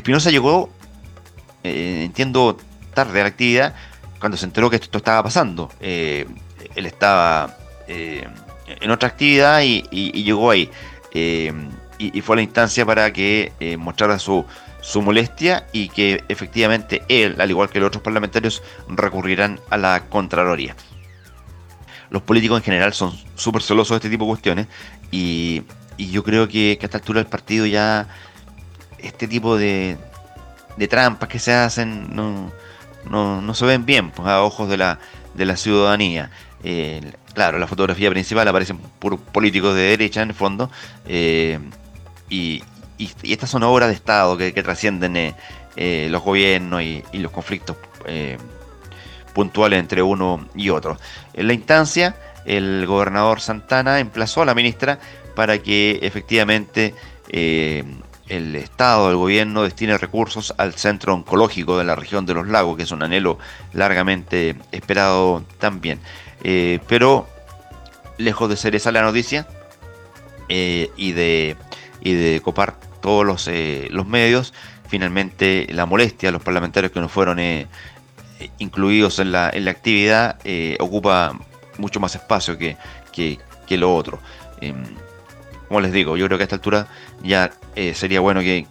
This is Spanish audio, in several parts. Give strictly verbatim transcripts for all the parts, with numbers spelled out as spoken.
Espinosa llegó, eh, entiendo, tarde a la actividad, cuando se enteró que esto estaba pasando. Eh, él estaba eh, en otra actividad y, y- y llegó ahí. Eh, y, y fue a la instancia para que eh, mostrara su, su molestia y que efectivamente él, al igual que los otros parlamentarios, recurrirán a la Contraloría. Los políticos en general son súper celosos de este tipo de cuestiones y, y yo creo que, que a esta altura del partido ya este tipo de, de trampas que se hacen no, no, no se ven bien pues, a ojos de la, de la ciudadanía. Eh, claro, la fotografía principal aparecen puros políticos de derecha en el fondo, eh, y, y- y estas son obras de Estado que, que trascienden eh, eh, los gobiernos y, y los conflictos eh, puntuales entre uno y otro. En la instancia, el gobernador Santana emplazó a la ministra para que efectivamente eh, el Estado, el gobierno, destine recursos al centro oncológico de la región de los lagos, que es un anhelo largamente esperado también. Eh, pero lejos de ser esa la noticia, eh, y de, y de copar todos los, eh, los medios, finalmente la molestia de los parlamentarios que no fueron eh, eh, incluidos en la, en la actividad eh, ocupa mucho más espacio que, que, que lo otro. Eh, como les digo, yo creo que a esta altura ya eh, sería bueno que,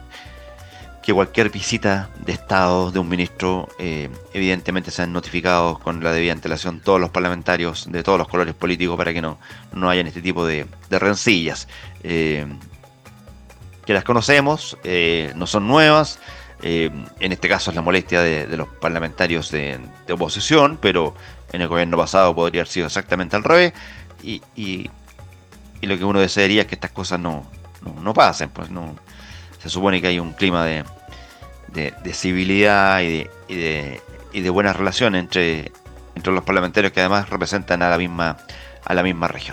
que cualquier visita de Estado de un ministro, eh, evidentemente sean notificados con la debida antelación todos los parlamentarios de todos los colores políticos para que no, no hayan este tipo de, de rencillas. Eh, que las conocemos, eh, no son nuevas. Eh, en este caso es la molestia de, de los parlamentarios de, de oposición, pero en el gobierno pasado podría haber sido exactamente al revés. Y, y- y lo que uno desearía es que estas cosas no, no, no pasen. Pues no, se supone que hay un clima de, de- de civilidad y de, y de, y de buenas relaciones entre, entre los parlamentarios que además representan a la misma, a la misma región.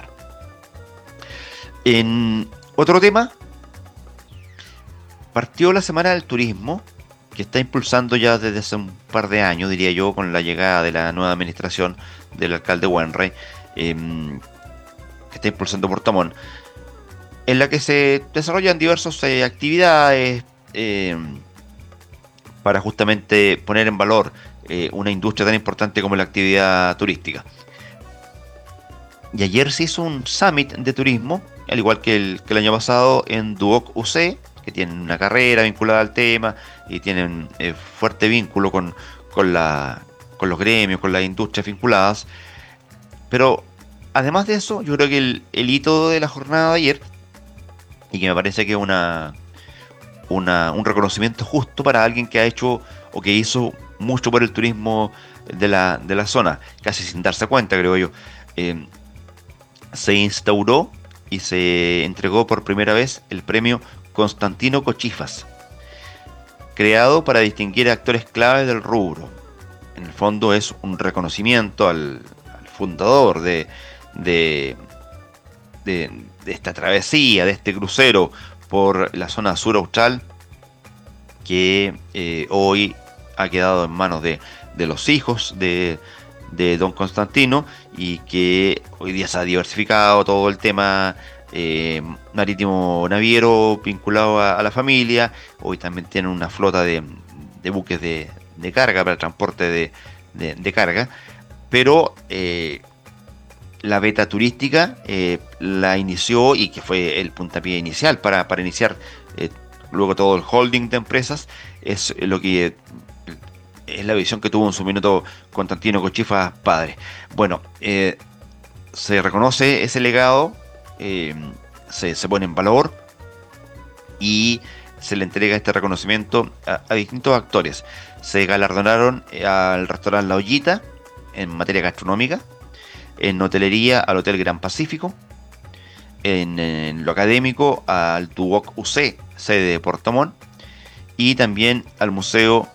En otro tema, partió la Semana del Turismo, que está impulsando ya desde hace un par de años, diría yo, con la llegada de la nueva administración del alcalde Wenrey, eh, que está impulsando Puerto Montt, en la que se desarrollan diversas eh, actividades eh, para justamente poner en valor eh, una industria tan importante como la actividad turística. Y ayer se hizo un summit de turismo, al igual que el, que el año pasado en Duoc U C, que tienen una carrera vinculada al tema y tienen eh, fuerte vínculo con, con, la, con los gremios, con las industrias vinculadas. Pero además de eso, yo creo que el, el hito de la jornada de ayer, y que me parece que es una, una, un reconocimiento justo para alguien que ha hecho o que hizo mucho por el turismo de la, de la zona, casi sin darse cuenta, creo yo. Eh, Se instauró y se entregó por primera vez el premio Constantino Cochifas, creado para distinguir a actores clave del rubro. En el fondo es un reconocimiento al, al fundador de, de, de, de esta travesía, de este crucero por la zona sur austral, que eh, hoy ha quedado en manos de, de los hijos de, de don Constantino y que hoy día se ha diversificado todo el tema eh, marítimo naviero vinculado a, a la familia. Hoy también tienen una flota de, de buques de, de carga para el transporte de, de- de carga, pero eh, la beta turística eh, la inició y que fue el puntapié inicial para, para iniciar eh, luego todo el holding de empresas, es lo que eh, es la visión que tuvo en su minuto Constantino Cochifas padre. Bueno, eh, se reconoce ese legado, eh, se, se pone en valor y se le entrega este reconocimiento a, a distintos actores. Se galardonaron eh, al restaurante La Ollita en materia gastronómica, en hotelería al Hotel Gran Pacífico, en, en lo académico al Duoc U C, sede de Puerto Montt, y también al Museo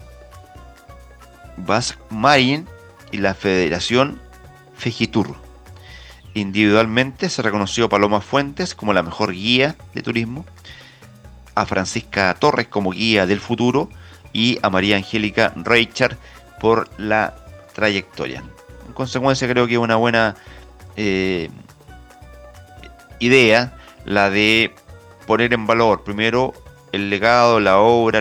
Basque Marine y la Federación Fejitur. Individualmente se reconoció a Paloma Fuentes como la mejor guía de turismo, a Francisca Torres como guía del futuro y a María Angélica Reichard por la trayectoria. En consecuencia, creo que es una buena eh, idea la de poner en valor primero el legado, la obra,